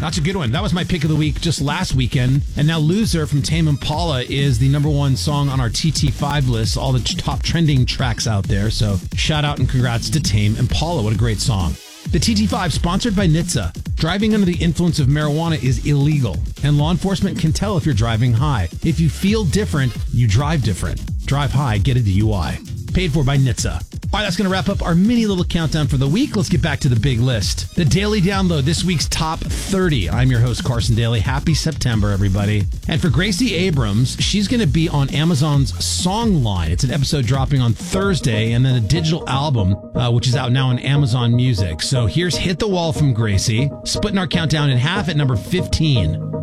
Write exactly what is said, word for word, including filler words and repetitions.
That's a good one. That was my pick of the week just last weekend. And now Loser from Tame Impala is the number one song on our T T five list, all the top trending tracks out there. So shout out and congrats to Tame Impala. What a great song. The T T five, sponsored by N H T S A. Driving under the influence of marijuana is illegal, and law enforcement can tell if you're driving high. If you feel different, you drive different. Drive high, get a D U I. Paid for by N H T S A. All right, that's going to wrap up our mini little countdown for the week. Let's get back to the big list. The Daily Download, this week's top thirty. I'm your host, Carson Daly. Happy September, everybody. And for Gracie Abrams, she's going to be on Amazon's Songline. It's an episode dropping on Thursday, and then a digital album, uh, which is out now on Amazon Music. So here's Hit the Wall from Gracie, splitting our countdown in half at number fifteen.